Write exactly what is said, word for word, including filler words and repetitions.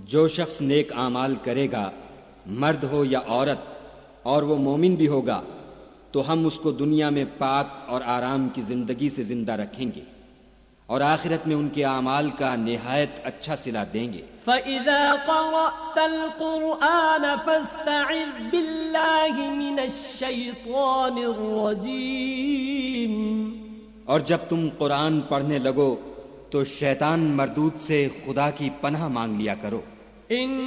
जो शख्स नेक आमाल करेगा, मर्द हो या औरत, और वो मोमिन भी होगा, तो हम उसको दुनिया में पाक और आराम की जिंदगी से जिंदा रखेंगे और आखिरत में उनके आमाल का निहायत अच्छा सिला देंगे। फ़इज़ा क़रअतल क़ुरआन फ़स्तइज़ बिल्लाहि मिनश शैतानिर रजीम। और जब तुम कुरान पढ़ने लगो तो शैतान मरदूद से खुदा की पनाह मांग लिया करो।